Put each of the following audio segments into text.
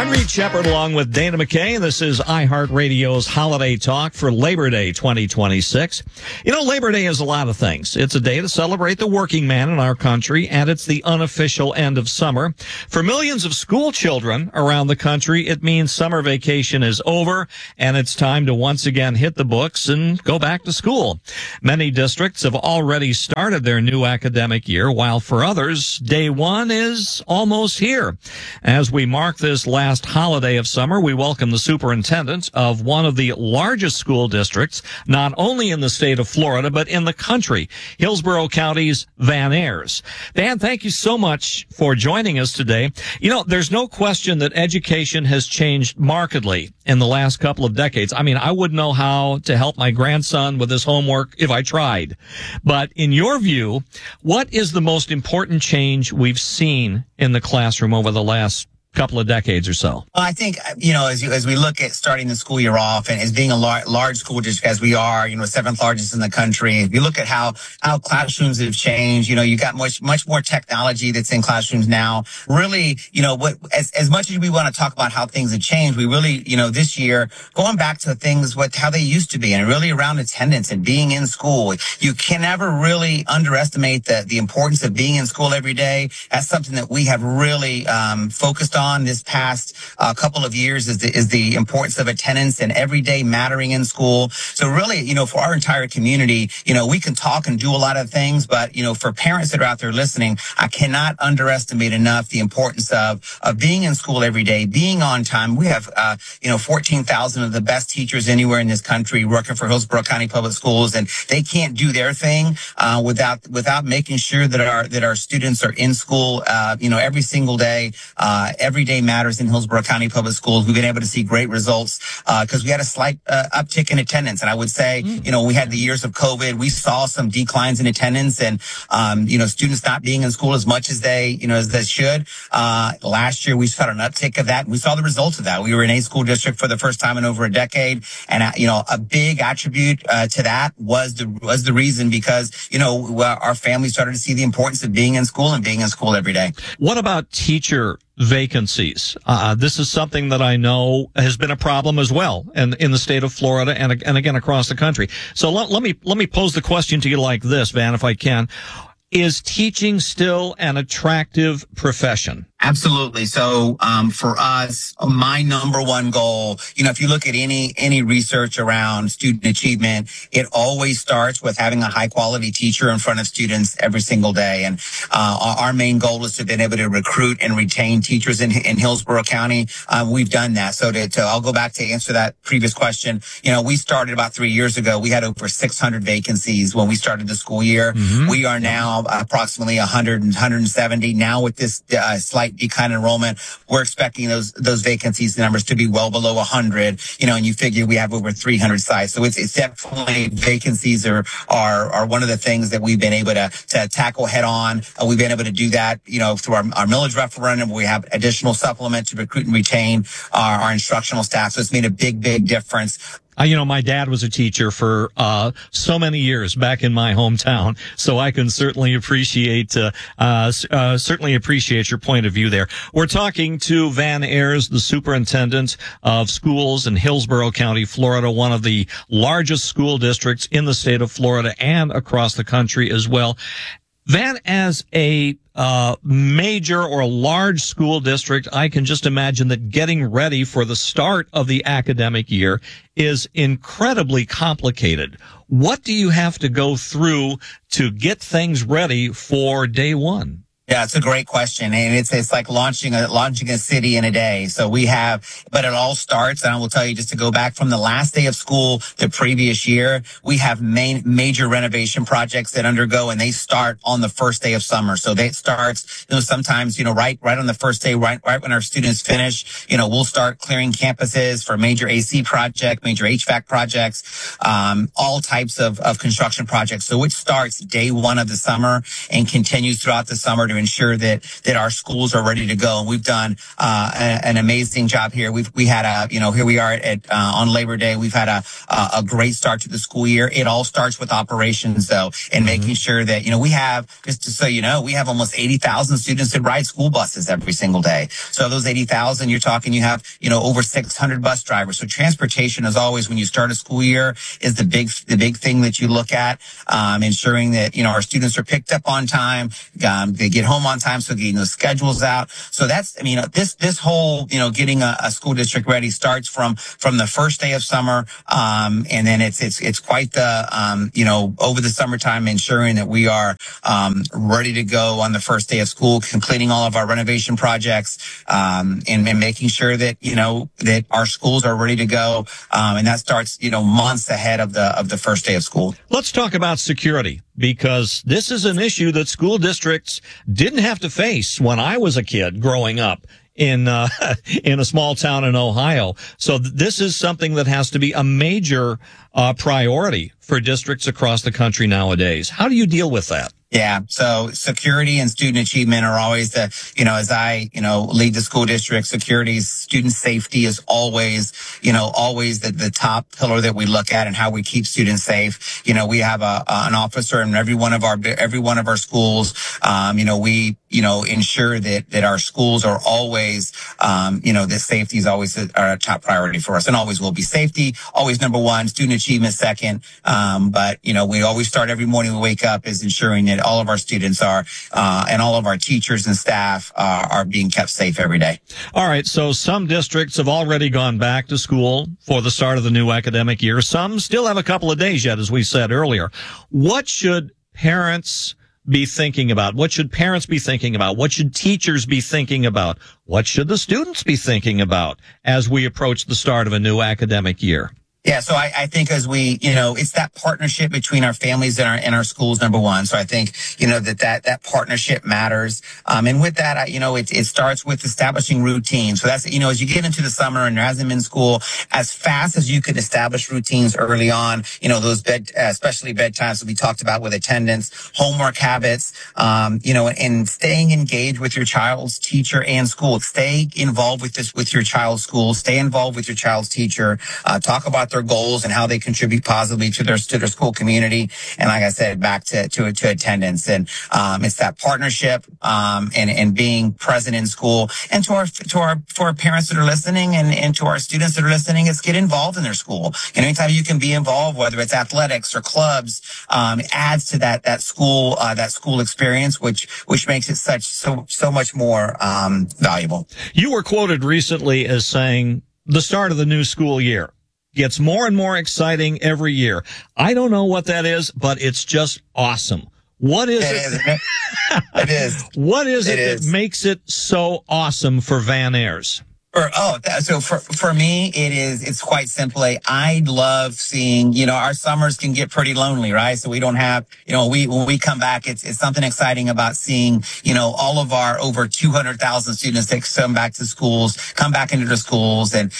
I'm Reed Shepard along with Dana McKay. This is iHeartRadio's Holiday Talk for Labor Day 2026. You know, Labor Day is a lot of things. It's a day to celebrate the working man in our country, and it's the unofficial end of summer. For millions of school children around the country, it means summer vacation is over, and it's time to once again hit the books and go back to school. Many districts have already started their new academic year, while for others, day one is almost here. As we mark this last holiday of summer, we welcome the superintendent of one of the largest school districts, not only in the state of Florida, but in the country, Hillsborough County's Van Ayers. Van, thank you so much for joining us today. You know, there's no question that education has changed markedly in the last couple of decades. I mean, I wouldn't know how to help my grandson with his homework if I tried. But in your view, what is the most important change we've seen in the classroom over the last couple of decades or so? Well, I think, as we look at starting the school year off and as being a large school district as we are, seventh largest in the country, if you look at how classrooms have changed, you got much more technology that's in classrooms now. Really, as much as we want to talk about how things have changed, we really, this year, going back to things, how they used to be, and really around attendance and being in school. You can never really underestimate the importance of being in school every day. That's something that we have really focused on this past couple of years is the importance of attendance and every day mattering in school. So really, for our entire community, we can talk and do a lot of things, but, for parents that are out there listening, I cannot underestimate enough the importance of being in school every day, being on time. We have, 14,000 of the best teachers anywhere in this country working for Hillsborough County Public Schools, and they can't do their thing, without making sure that our students are in school, every single day, every day matters in Hillsborough County Public Schools. We've been able to see great results because we had a slight uptick in attendance. And I would say, we had the years of COVID. We saw some declines in attendance and, students not being in school as much as they should. Last year, we saw an uptick of that. We saw the results of that. We were in a school district for the first time in over a decade. And, a big attribute to that was the reason because, our family started to see the importance of being in school and being in school every day. What about teacher vacancies? This is something that I know has been a problem as well in the state of Florida and again across the country. So let me pose the question to you like this, Van, if I can. Is teaching still an attractive profession? Absolutely. So, for us, my number one goal, if you look at any research around student achievement, it always starts with having a high quality teacher in front of students every single day. And, our main goal is to be able to recruit and retain teachers in Hillsborough County. We've done that. So I'll go back to answer that previous question. We started about 3 years ago. We had over 600 vacancies when we started the school year. Mm-hmm. We are now approximately 100 and 170. Now with this, slight decline in enrollment, we're expecting those vacancies numbers to be well below 100, and you figure we have over 300 sites. So it's definitely vacancies are one of the things that we've been able to tackle head on. We've been able to do that, through our millage referendum. We have additional supplement to recruit and retain our instructional staff. So it's made a big difference. My dad was a teacher for so many years back in my hometown, so I can certainly appreciate your point of view there. We're talking to Van Ayers, the superintendent of schools in Hillsborough County, Florida, one of the largest school districts in the state of Florida and across the country as well. Van, as a major or a large school district, I can just imagine that getting ready for the start of the academic year is incredibly complicated. What do you have to go through to get things ready for day one? Yeah, it's a great question. And it's like launching a city in a day. So but it all starts, and I will tell you, just to go back from the last day of school the previous year, we have major renovation projects that undergo, and they start on the first day of summer. So they starts, sometimes, right on the first day, right when our students finish, we'll start clearing campuses for major AC project, major HVAC projects, all types of construction projects. So it starts day one of the summer and continues throughout the summer to to ensure that our schools are ready to go. And we've done an amazing job here. We had here we are on Labor Day. We've had a great start to the school year. It all starts with operations, though, and making sure that we have, just so we have almost 80,000 students that ride school buses every single day. So those 80,000, you're talking, you have over 600 bus drivers. So transportation, as always, when you start a school year, is the big thing that you look at, ensuring that our students are picked up on time, they get home on time, so getting those schedules out. So that's this whole getting a school district ready starts from the first day of summer, and then it's quite the over the summertime, ensuring that we are ready to go on the first day of school, completing all of our renovation projects, and making sure that that our schools are ready to go, and that starts months ahead of the first day of school. Let's talk about security, because this is an issue that school districts didn't have to face when I was a kid growing up in a small town in Ohio. So this is something that has to be a major priority for districts across the country nowadays. How do you deal with that? Yeah. So security and student achievement are always as I, lead the school district, student safety is always the top pillar that we look at, and how we keep students safe. We have an officer in every one of our schools. We ensure that our schools are always, that safety is always our top priority for us, and always will be. Safety, always number one, student achievement second. But we always start every morning we wake up is ensuring that all of our students are, and all of our teachers and staff are being kept safe every day. All right. So some districts have already gone back to school for the start of the new academic year. Some still have a couple of days yet, as we said earlier. What should parents be thinking about? What should parents be thinking about? What should teachers be thinking about? What should the students be thinking about as we approach the start of a new academic year? Yeah, so I think as we, it's that partnership between our families and our schools, number one. So I think, that partnership matters. And with that, it starts with establishing routines. So that's, as you get into the summer and there hasn't been school, as fast as you could establish routines early on, those especially bedtimes that we talked about with attendance, homework habits, and staying engaged with your child's teacher and school. Stay involved with your child's school, stay involved with your child's teacher, talk about their goals and how they contribute positively to their school community. And like I said, back to attendance. And it's that partnership and being present in school. And for our parents that are listening and to our students that are listening, it's get involved in their school. And anytime you can be involved, whether it's athletics or clubs, it adds to that school experience, which makes it so much more valuable. You were quoted recently as saying the start of the new school year gets more and more exciting every year. I don't know what that is, but it's just awesome. What is it? It is. What is it that makes it so awesome for Van Ayers? So for me, it's quite simply, I love seeing, our summers can get pretty lonely, right? So we don't have, when we come back, it's something exciting about seeing, all of our over 200,000 students that come back to schools, come back into their schools and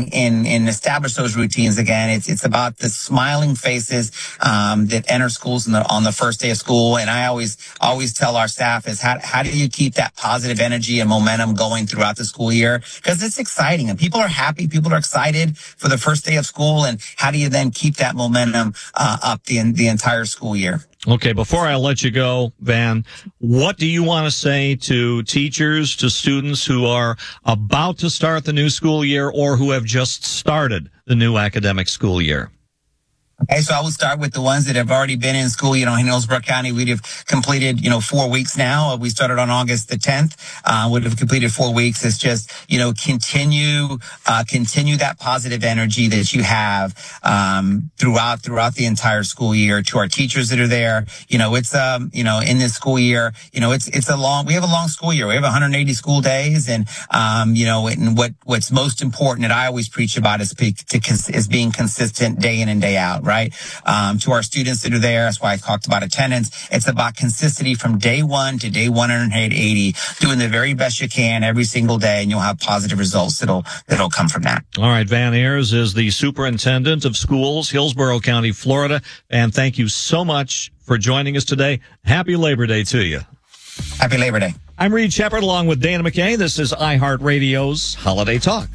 establish those routines again. It's about the smiling faces, that enter schools on the first day of school. And I always tell our staff is how do you keep that positive energy and momentum going throughout the school year? Because it's exciting and people are happy. People are excited for the first day of school. And how do you then keep that momentum up the entire school year? Okay, before I let you go, Van, what do you want to say to teachers, to students who are about to start the new school year or who have just started the new academic school year? Okay, so I will start with the ones that have already been in school. In Hillsborough County, we'd have completed, 4 weeks now. We started on August the 10th. Would have completed 4 weeks. It's just, continue that positive energy that you have, throughout the entire school year. To our teachers that are there, it's, in this school year, we have a long school year. We have 180 school days. And, and what's most important that I always preach about is being consistent day in and day out. Right? To our students that are there, that's why I talked about attendance. It's about consistency from day 1 to day 180, doing the very best you can every single day, and you'll have positive results that'll come from that. All right. Van Ayers is the superintendent of schools, Hillsborough County, Florida. And thank you so much for joining us today. Happy Labor Day to you. Happy Labor Day. I'm Reed Shepard along with Dana McKay. This is iHeartRadio's Holiday Talk.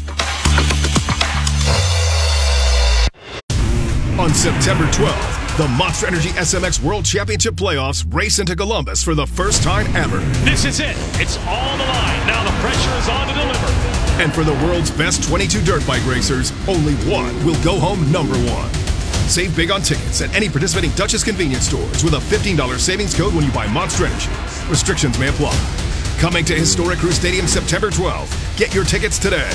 On September 12th, the Monster Energy SMX World Championship Playoffs race into Columbus for the first time ever. This is it. It's all the line. Now the pressure is on to deliver. And for the world's best 22 dirt bike racers, only one will go home number one. Save big on tickets at any participating Dutchess convenience stores with a $15 savings code when you buy Monster Energy. Restrictions may apply. Coming to Historic Crew Stadium September 12th. Get your tickets today.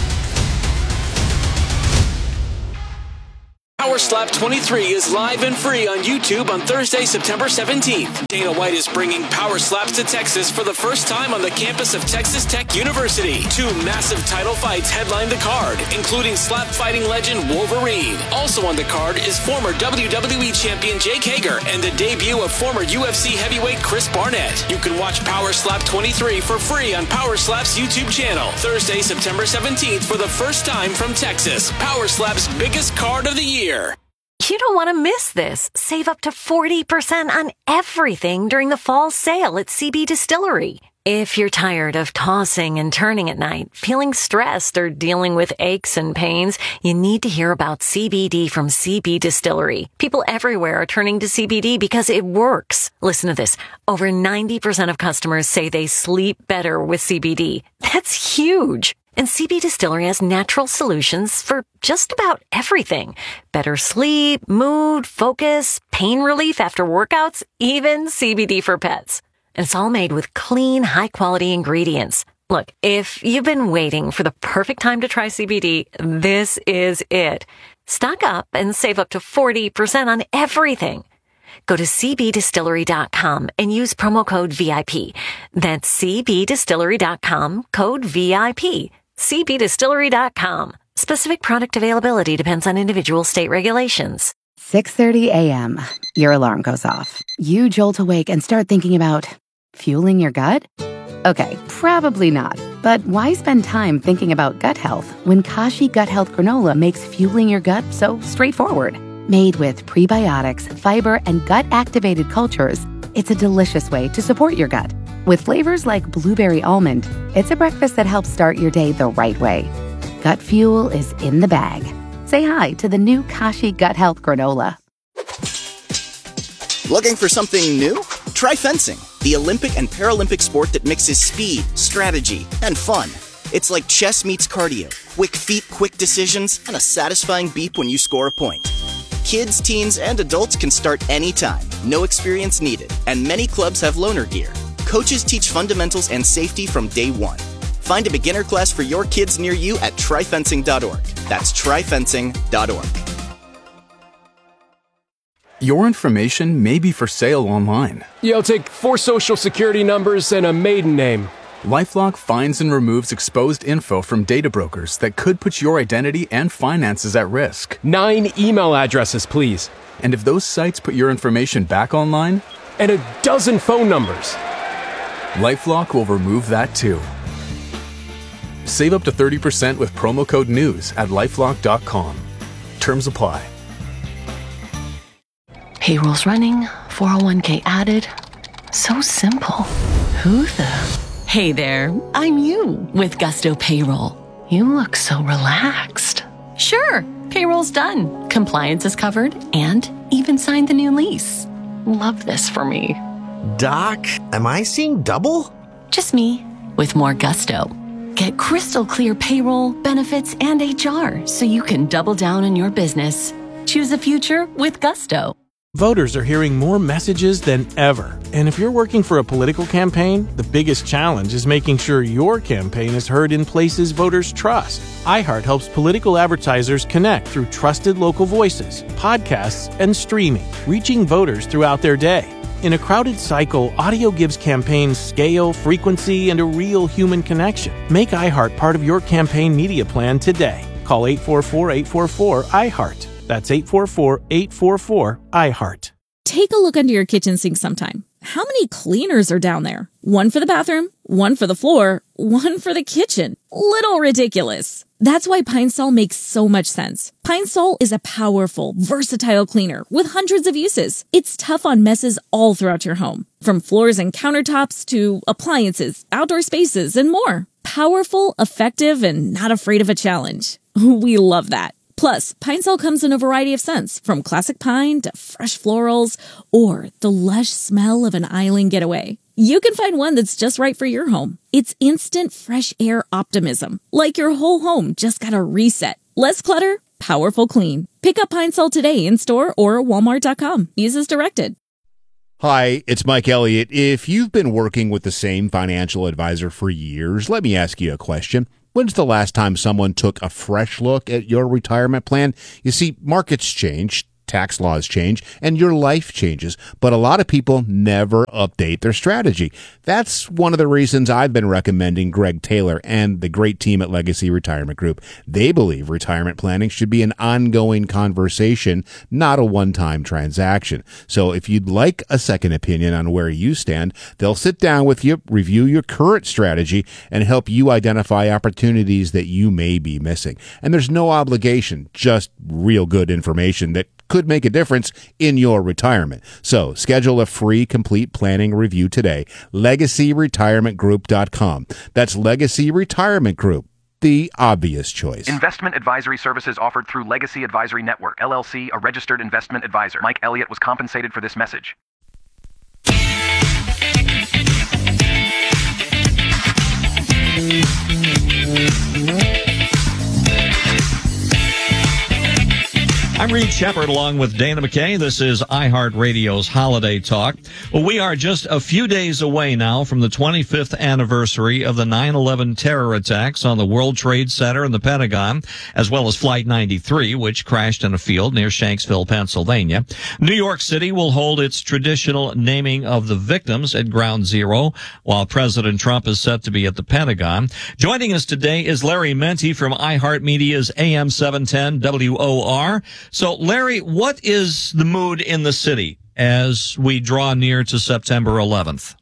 Power Slap 23 is live and free on YouTube on Thursday, September 17th. Dana White is bringing Power Slaps to Texas for the first time on the campus of Texas Tech University. 2 massive title fights headline the card, including slap fighting legend Wolverine. Also on the card is former WWE champion Jake Hager and the debut of former UFC heavyweight Chris Barnett. You can watch Power Slap 23 for free on Power Slap's YouTube channel. Thursday, September 17th for the first time from Texas. Power Slap's biggest card of the year. You don't want to miss this. Save up to 40% on everything during the fall sale at CB Distillery. If you're tired of tossing and turning at night, feeling stressed, or dealing with aches and pains, you need to hear about CBD from CB Distillery. People everywhere are turning to CBD because it works. Listen to this. Over 90% of customers say they sleep better with CBD. That's huge. And CB Distillery has natural solutions for just about everything. Better sleep, mood, focus, pain relief after workouts, even CBD for pets. And it's all made with clean, high-quality ingredients. Look, if you've been waiting for the perfect time to try CBD, this is it. Stock up and save up to 40% on everything. Go to cbdistillery.com and use promo code VIP. That's cbdistillery.com, code VIP. cbdistillery.com. Specific product availability depends on individual state regulations. 6:30 a.m. Your alarm goes off. You jolt awake and start thinking about fueling your gut? Okay, probably not. But why spend time thinking about gut health when Kashi Gut Health Granola makes fueling your gut so straightforward? Made with prebiotics, fiber, and gut-activated cultures, it's a delicious way to support your gut. With flavors like blueberry almond, it's a breakfast that helps start your day the right way. Gut fuel is in the bag. Say hi to the new Kashi Gut Health Granola. Looking for something new? Try fencing, the Olympic and Paralympic sport that mixes speed, strategy, and fun. It's like chess meets cardio, quick feet, quick decisions, and a satisfying beep when you score a point. Kids, teens, and adults can start anytime, no experience needed, and many clubs have loaner gear. Coaches teach fundamentals and safety from day one. Find a beginner class for your kids near you at tryfencing.org. That's tryfencing.org. Your information may be for sale online. Yeah, I'll take 4 social security numbers and a maiden name. LifeLock finds and removes exposed info from data brokers that could put your identity and finances at risk. 9 email addresses, please. And if those sites put your information back online? And a dozen phone numbers. LifeLock will remove that too. Save up to 30% with promo code NEWS at LifeLock.com. Terms apply. Payroll's running, 401k added. So simple. Who the... Hey there, I'm you with Gusto Payroll. You look so relaxed. Sure, payroll's done. Compliance is covered and even signed the new lease. Love this for me. Doc, am I seeing double? Just me with more Gusto. Get crystal clear payroll, benefits, and HR so you can double down on your business. Choose a future with Gusto. Voters are hearing more messages than ever. And if you're working for a political campaign, the biggest challenge is making sure your campaign is heard in places voters trust. iHeart helps political advertisers connect through trusted local voices, podcasts, and streaming, reaching voters throughout their day. In a crowded cycle, audio gives campaigns scale, frequency, and a real human connection. Make iHeart part of your campaign media plan today. Call 844-844-iHeart. That's 844-844-iHeart. Take a look under your kitchen sink sometime. How many cleaners are down there? One for the bathroom, one for the floor, one for the kitchen. Little ridiculous. That's why Pine Sol makes so much sense. Pine Sol is a powerful, versatile cleaner with hundreds of uses. It's tough on messes all throughout your home, from floors and countertops to appliances, outdoor spaces, and more. Powerful, effective, and not afraid of a challenge. We love that. Plus, Pine Sol comes in a variety of scents, from classic pine to fresh florals, or the lush smell of an island getaway. You can find one that's just right for your home. It's instant fresh air optimism, like your whole home just got a reset. Less clutter, powerful clean. Pick up Pine Sol today in store or walmart.com. Use as directed. Hi, it's Mike Elliott. If you've been working with the same financial advisor for years, let me ask you a question. When's the last time someone took a fresh look at your retirement plan? You see, markets change, tax laws change, and your life changes, but a lot of people never update their strategy. That's one of the reasons I've been recommending Greg Taylor and the great team at Legacy Retirement Group. They believe retirement planning should be an ongoing conversation, not a one-time transaction. So if you'd like a second opinion on where you stand, they'll sit down with you, review your current strategy, and help you identify opportunities that you may be missing. And there's no obligation, just real good information that could make a difference in your retirement. So schedule a free complete planning review today. LegacyRetirementGroup.com. That's Legacy Retirement Group, the obvious choice. Investment advisory services offered through Legacy Advisory Network, LLC, a registered investment advisor. Mike Elliott was compensated for this message. I'm Reed Shepard along with Dana McKay. This is iHeartRadio's Holiday Talk. Well, we are just a few days away now from the 25th anniversary of the 9/11 terror attacks on the World Trade Center and the Pentagon, as well as Flight 93, which crashed in a field near Shanksville, Pennsylvania. New York City will hold its traditional naming of the victims at Ground Zero, while President Trump is set to be at the Pentagon. Joining us today is Larry Menti from iHeartMedia's AM 710 WOR. So, Larry, what is the mood in the city as we draw near to September 11th?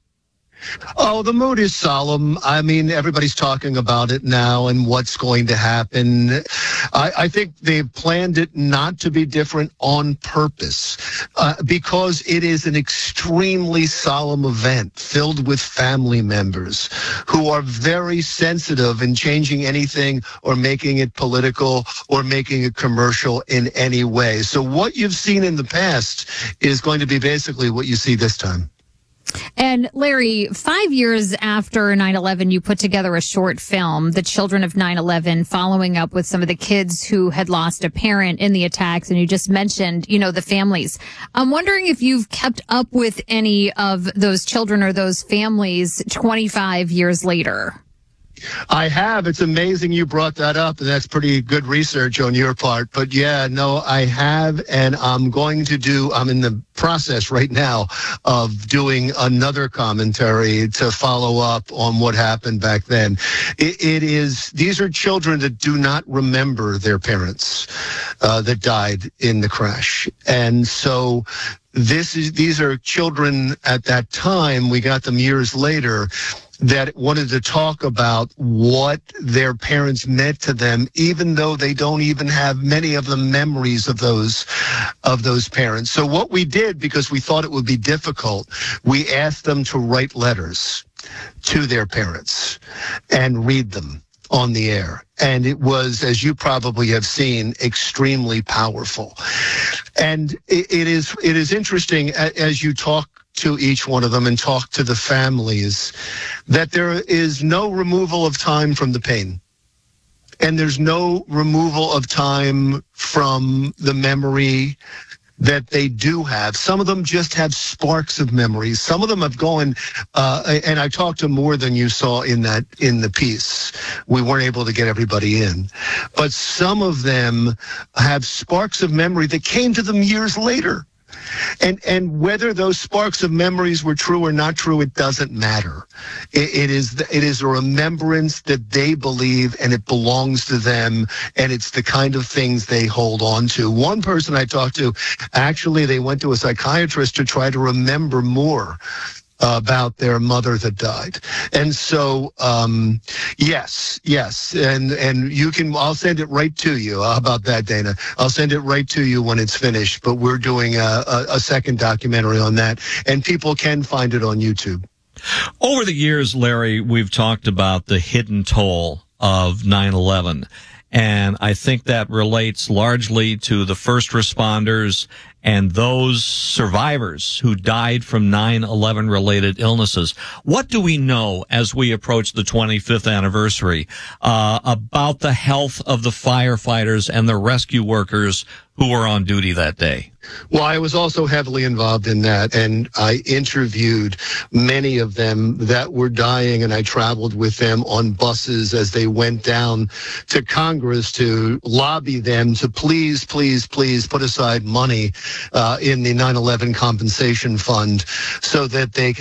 Oh, the mood is solemn. I mean, everybody's talking about it now and what's going to happen. I think they've planned it not to be different on purpose because it is an extremely solemn event filled with family members who are very sensitive in changing anything or making it political or making it commercial in any way. So what you've seen in the past is going to be basically what you see this time. And Larry, 5 years after 9/11, you put together a short film, The Children of 9/11, following up with some of the kids who had lost a parent in the attacks. And you just mentioned, the families. I'm wondering if you've kept up with any of those children or those families 25 years later. I have. It's amazing you brought that up, and that's pretty good research on your part. But yeah, no, I have, and I'm in the process right now of doing another commentary to follow up on what happened back then. These are children that do not remember their parents that died in the crash. And so these are children at that time, we got them years later, that wanted to talk about what their parents meant to them, even though they don't even have many of the memories of those parents. So what we did, because we thought it would be difficult, we asked them to write letters to their parents and read them on the air. And it was, as you probably have seen, extremely powerful. And it is interesting as you talk to each one of them and talk to the families that there is no removal of time from the pain. And there's no removal of time from the memory that they do have. Some of them just have sparks of memories. Some of them have gone, and I talked to more than you saw in the piece. We weren't able to get everybody in. But some of them have sparks of memory that came to them years later. And whether those sparks of memories were true or not true, it doesn't matter. It is a remembrance that they believe, and it belongs to them, and it's the kind of things they hold on to. One person I talked to, actually, they went to a psychiatrist to try to remember more about their mother that died. And so, yes. And you can, I'll send it right to you. How about that, Dana? I'll send it right to you when it's finished. But we're doing a second documentary on that, and people can find it on YouTube. Over the years, Larry, we've talked about the hidden toll of 9/11. And I think that relates largely to the first responders and those survivors who died from 9/11 related illnesses. What do we know as we approach the 25th anniversary about the health of the firefighters and the rescue workers who were on duty that day? Well, I was also heavily involved in that, and I interviewed many of them that were dying, and I traveled with them on buses as they went down to Congress to lobby them to please put aside money in the 9/11 compensation fund so that they